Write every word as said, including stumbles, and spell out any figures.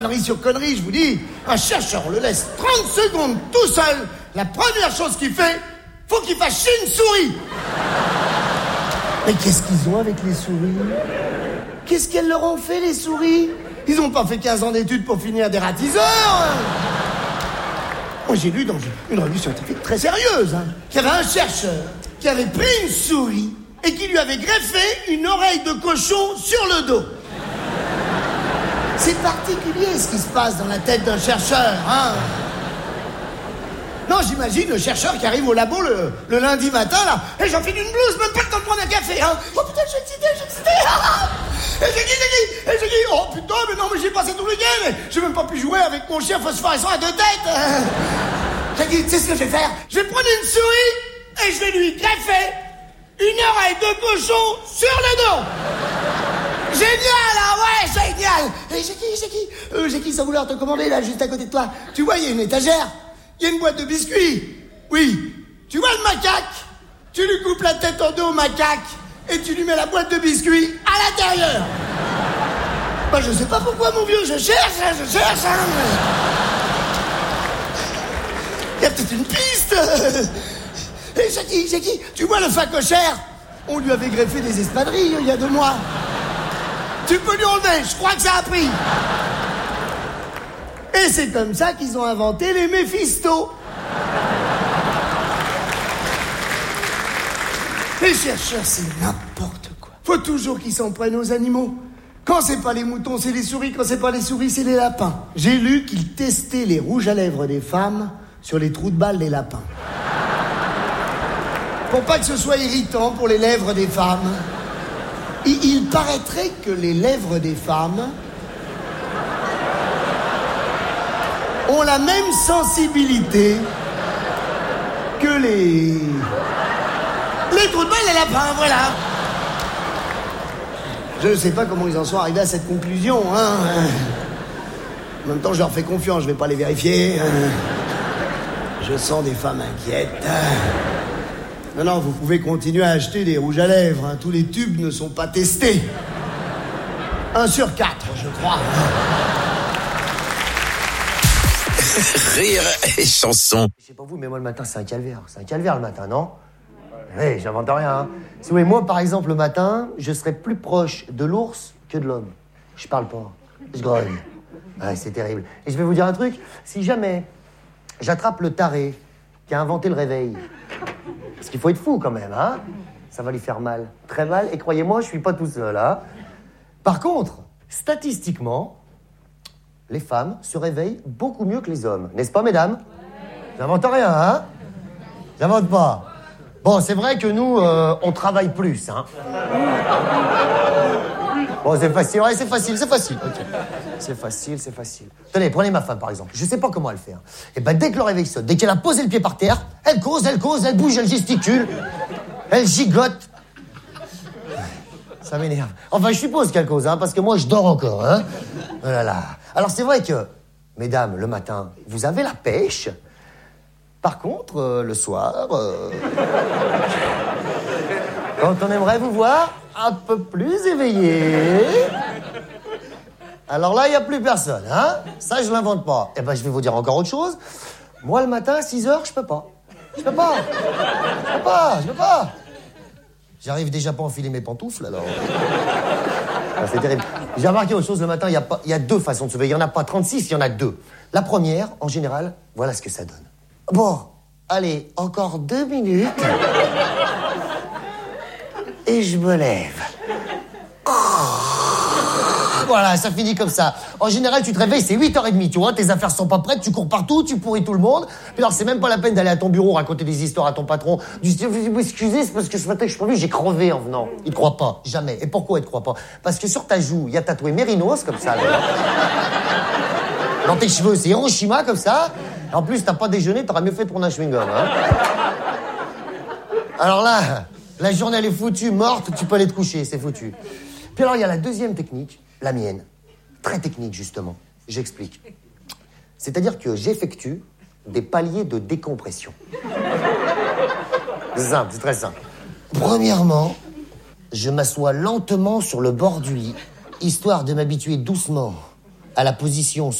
Connerie sur connerie, je vous dis, un chercheur, on le laisse trente secondes tout seul, la première chose qu'il fait, faut qu'il fasse chier une souris. Mais qu'est-ce qu'ils ont avec les souris? Qu'est-ce qu'elles leur ont fait, les souris? Ils ont pas fait quinze ans d'études pour finir des ratiseurs. Moi, j'ai lu dans une revue scientifique très sérieuse, hein, qu'il y avait un chercheur qui avait pris une souris et qui lui avait greffé une oreille de cochon sur le dos. C'est particulier ce qui se passe dans la tête d'un chercheur, hein. Non, j'imagine le chercheur qui arrive au labo le, le lundi matin, là, et j'enfile une blouse, même pas le temps de prendre un café, hein. Oh putain, je suis excité, je suis excité. Et j'ai dit, j'ai dit, et j'ai dit, oh putain, mais non, mais j'ai passé tout le week-end, et j'ai même pas pu jouer avec mon chien phosphorescent à deux têtes. J'ai dit, tu sais ce que je vais faire? Je vais prendre une souris, et je vais lui greffer une oreille de cochon sur le dos. Génial, ah ouais, génial. Et j'ai qui, j'ai qui euh, J'ai qui sans vouloir te commander, là, juste à côté de toi? Tu vois, il y a une étagère, il y a une boîte de biscuits. Oui. Tu vois le macaque? Tu lui coupes la tête en deux au macaque et tu lui mets la boîte de biscuits à l'intérieur. Bah, je sais pas pourquoi, mon vieux, je cherche, hein, je cherche, hein. Il y a peut-être une piste. Et j'ai qui, j'ai qui Tu vois le facochère? On lui avait greffé des espadrilles il y a deux mois. Tu peux lui enlever, je crois que ça a pris. Et c'est comme ça qu'ils ont inventé les Méphisto. Les chercheurs, c'est n'importe quoi. Faut toujours qu'ils s'en prennent aux animaux. Quand c'est pas les moutons, c'est les souris. Quand c'est pas les souris, c'est les lapins. J'ai lu qu'ils testaient les rouges à lèvres des femmes sur les trous de balles des lapins. Pour pas que ce soit irritant pour les lèvres des femmes. Il, il paraîtrait que les lèvres des femmes ont la même sensibilité que les... les trous de balles des lapins, voilà. Je ne sais pas comment ils en sont arrivés à cette conclusion, hein. En même temps, je leur fais confiance, je vais pas les vérifier. Je sens des femmes inquiètes. Non, non, vous pouvez continuer à acheter des rouges à lèvres, hein. Tous les tubes ne sont pas testés. Un sur quatre, je crois. Rire et chanson. Je sais pas vous, mais moi le matin, c'est un calvaire. C'est un calvaire le matin, non? Oui, j'invente rien, hein. Si vous voulez, moi, par exemple, le matin, je serais plus proche de l'ours que de l'homme. Je parle pas, je grogne. Ouais, c'est terrible. Et je vais vous dire un truc, si jamais j'attrape le taré qui a inventé le réveil, parce qu'il faut être fou quand même, hein, ça va lui faire mal, très mal, et croyez-moi, je suis pas tout seul, hein. Par contre, statistiquement, les femmes se réveillent beaucoup mieux que les hommes, n'est-ce pas, mesdames? J'invente rien, hein. J'invente pas. Bon, c'est vrai que nous, euh, on travaille plus, hein. Bon, c'est facile, ouais, c'est facile, c'est facile. Ok. C'est facile, c'est facile. Tenez, prenez ma femme, par exemple. Je sais pas comment elle fait, hein. Et ben, dès que le réveil sonne, dès qu'elle a posé le pied par terre, elle cause, elle cause, elle bouge, elle gesticule, elle gigote. Ça m'énerve. Enfin, je suppose qu'elle cause, hein, parce que moi, je dors encore, hein. Oh là là. Alors, c'est vrai que, mesdames, le matin, vous avez la pêche. Par contre, euh, le soir, euh... quand on aimerait vous voir un peu plus éveillé, alors là, il n'y a plus personne, hein. Ça, je l'invente pas. Eh ben, je vais vous dire encore autre chose. Moi, le matin, à six heures, je peux pas. Je peux pas. Je peux pas, je peux pas. J'arrive déjà pas à enfiler mes pantoufles, alors... Ah, c'est terrible. J'ai remarqué autre chose, le matin, il y a pas, il y a deux façons de se réveiller. Il n'y en a pas trente-six, il y en a deux. La première, en général, voilà ce que ça donne. Bon, allez, encore deux minutes. Et je me lève. Voilà, ça finit comme ça. En général, tu te réveilles, c'est huit heures trente, tu vois, tes affaires sont pas prêtes, tu cours partout, tu pourris tout le monde. Puis alors, c'est même pas la peine d'aller à ton bureau raconter des histoires à ton patron. Du style, vous excusez, c'est parce que ce matin que je suis pas venu, j'ai crevé en venant. Il te croit pas, jamais. Et pourquoi il te croit pas? Parce que sur ta joue, il y a tatoué Mérinos, comme ça, là. Dans tes cheveux, c'est Hiroshima, comme ça. En plus, t'as pas déjeuné, t'aurais mieux fait de prendre un chewing-gum, hein. Alors là, la journée, elle est foutue, morte, tu peux aller te coucher, c'est foutu. Puis alors, il y a la deuxième technique, la mienne. Très technique, justement. J'explique. C'est-à-dire que j'effectue des paliers de décompression. C'est simple, c'est très simple. Premièrement, je m'assois lentement sur le bord du lit, histoire de m'habituer doucement à la position